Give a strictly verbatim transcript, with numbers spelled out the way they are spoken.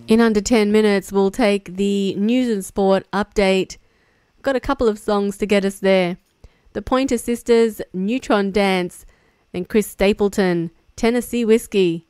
In under ten minutes, we'll take the news and sport update. Got a couple of songs to get us there. The Pointer Sisters, Neutron Dance, then Chris Stapleton, Tennessee Whiskey.